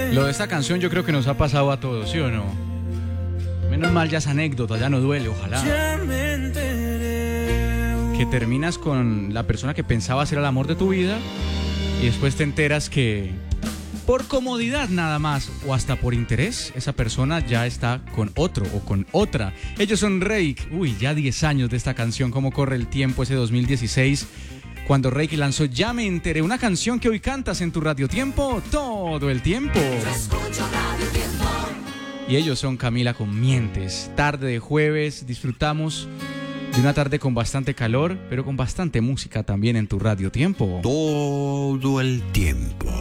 Lo de esta canción yo creo que nos ha pasado a todos, ¿sí o no? Menos mal ya es anécdota, ya no duele, ojalá. Que terminas con la persona que pensaba ser el amor de tu vida y después te enteras que por comodidad nada más o hasta por interés, esa persona ya está con otro o con otra. Ellos son Reik. Uy, ya 10 años de esta canción, cómo corre el tiempo, ese 2016, cuando Reik lanzó Ya me enteré, una canción que hoy cantas en tu Radio Tiempo todo el tiempo. Y ellos son Camila con Mientes. Tarde de jueves, disfrutamos de una tarde con bastante calor, pero con bastante música también en tu Radio Tiempo. Todo el tiempo.